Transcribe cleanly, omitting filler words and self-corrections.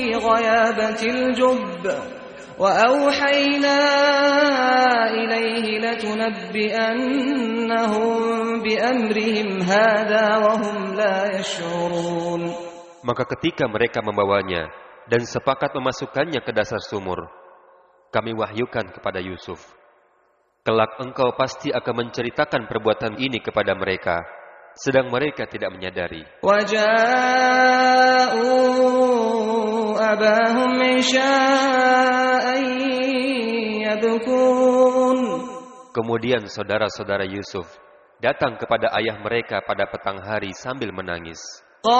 غيابة الجب وأوحينا إليه لتنبئنهم بأمرهم هذا وهم لا يشعرون. Maka ketika mereka membawanya dan sepakat memasukkannya ke dasar sumur, kami wahyukan kepada Yusuf, kelak engkau pasti akan menceritakan perbuatan ini kepada mereka, sedang mereka tidak menyadari. وَجَاءُوا أَبَاهُمْ عِشَاءً يَبْكُونَ. Kemudian saudara-saudara Yusuf datang kepada ayah mereka pada petang hari sambil menangis.